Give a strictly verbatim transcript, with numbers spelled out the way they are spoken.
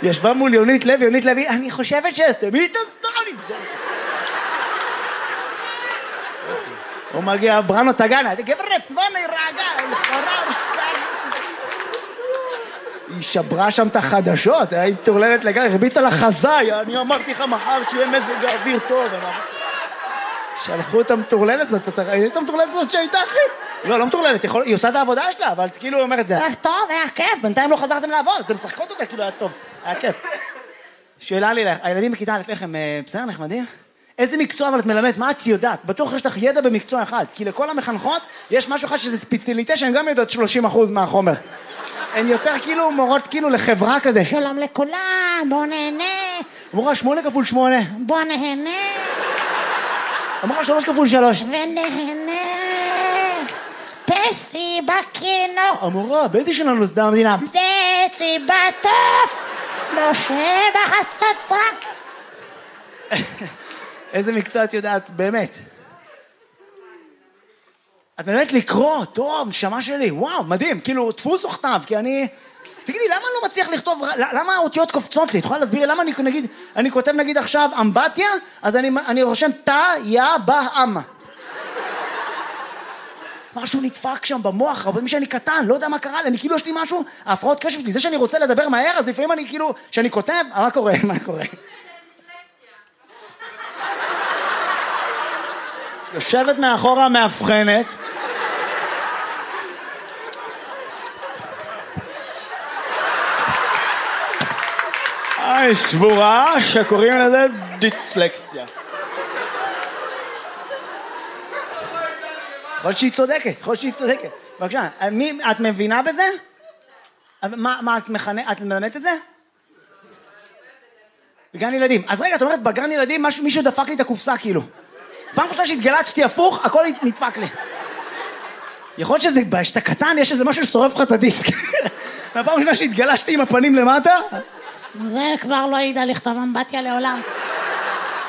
ישבה מול יונית לוי, יונית לוי, אני חושבת שסתמי את הסטורי זה. הוא מגיע, בראנו תגנה, גברת, בוא נרגע, לכאורה משקעת. היא שברה שם את החדשות, היא מטורללת לגמרי, הרביצה לחזאי, אני אמרתי לך מחר שיהיה מזג האוויר טוב. שלחו את המטורללת הזאת, אתה ראית את המטורללת הזאת שהייתה אחי? לא, לא מטורללת, היא עושה את העבודה שלה, אבל כאילו היא אומרת, זה היה טוב, היה כיף, בינתיים לא חזרתם לעבוד, אתם משחקות אותה, כאילו היה טוב, היה כיף. שאלה לי לך, הילדים בכיתה א' איך הם בסדר נחמדים? איזה מקצוע אבל את מלמדת, מה את יודעת? בטוח יש לך ידע במקצוע אחד, כי לכל המחנכות יש משהו אחד שזה ספציאליטה שהן גם יודעות שלושים אחוז מהחומר. הן יותר כאילו מורות כאילו לחברה כזה, שלום לכולם, בוא נהנה. אמורה שמונה כפול שמונה, בוא נהנה. אמרה שלוש כפול שלוש, ונהנה. פסי בקינו. אמורה, באיזה שנה נוסדה המדינה? פסי בטוף. משה בחצוצרה. איזה מקצוע את יודעת, באמת? את מלמדת לקרוא, טוב, נשמה שלי, וואו, מדהים, כאילו, דפוס או כתב, כי אני... תגידי, למה אני לא מצליח לכתוב, למה האותיות קופצות לי? את יכולה להסביר לי, למה אני נגיד, אני כותב נגיד עכשיו אמבטיה, אז אני, אני רושם תא, יא, באם. משהו נדפק שם במוח, אבל מי שאני קטן, לא יודע מה קרה לי, אני כאילו יש לי משהו, ההפרעות קשב שלי, זה שאני רוצה לדבר מהר, אז לפעמים אני כאילו, שאני כותב, מה קורה, מה קורה? יושבת מאחורה מאבחנת. היי, סבורה שקוראים לזה דיסלקציה. יכול להיות שהיא צודקת, יכול להיות שהיא צודקת. בבקשה, מי, את מבינה בזה? מה, מה את מכנה, את מלמדת את זה? בגן ילדים. אז רגע, את אומרת, בגן ילדים משהו, מישהו דפק לי את הקופסה כאילו. פעם ראשונה שהתגלצתי הפוך, הכל נדפק לי. יכול להיות שזה, שאתה קטן, יש איזה משהו ששורף לך את הדיסק. והפעם ראשונה שהתגלצתי עם הפנים למטה, זה כבר לא ידע לכתוב אמבטיה לעולם.